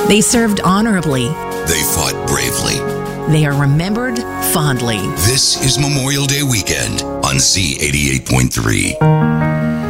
They served honorably. They fought bravely. They are remembered fondly. This is Memorial Day weekend on Z88.3.